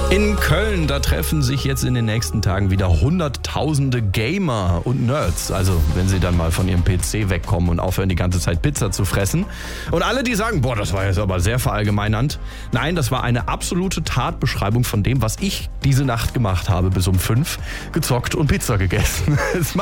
In Köln, da treffen sich jetzt in den nächsten Tagen wieder hunderttausende Gamer und Nerds. Also, wenn sie dann mal von ihrem PC wegkommen und aufhören, die ganze Zeit Pizza zu fressen. Und alle, die sagen, boah, das war jetzt aber sehr verallgemeinernd. Nein, das war eine absolute Tatbeschreibung von dem, was ich diese Nacht gemacht habe bis um 5. Gezockt und Pizza gegessen.